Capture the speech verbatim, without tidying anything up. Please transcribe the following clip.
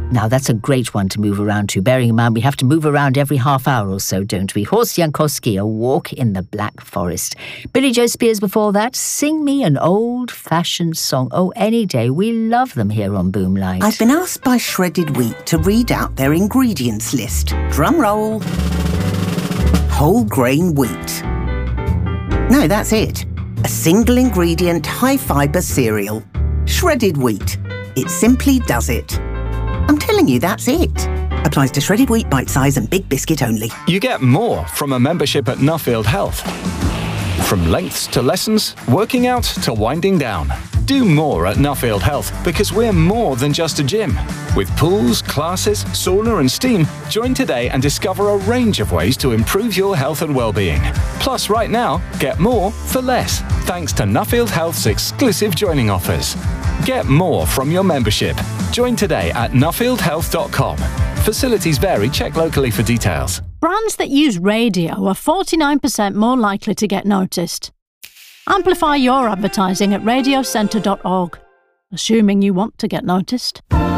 Now, that's a great one to move around to, bearing in mind we have to move around every half hour or so, don't we? Horst Jankowski, A Walk in the Black Forest. Billy Joe Spears before that, Sing Me an Old-Fashioned Song. Oh, any day. We love them here on Boomlight. I've been asked by Shredded Wheat to read out their ingredients list. Drum roll. Whole grain wheat. No, that's it. A single ingredient, high-fibre cereal. Shredded wheat. It simply does it. I'm telling you, that's it. Applies to shredded wheat, bite size and big biscuit only. You get more from a membership at Nuffield Health. From lengths to lessons, working out to winding down. Do more at Nuffield Health because we're more than just a gym. With pools, classes, sauna and steam, join today and discover a range of ways to improve your health and well-being. Plus, right now, get more for less, thanks to Nuffield Health's exclusive joining offers. Get more from your membership. Join today at nuffield health dot com. Facilities vary. Check locally for details. Brands that use radio are forty-nine percent more likely to get noticed. Amplify your advertising at radio centre dot org, assuming you want to get noticed.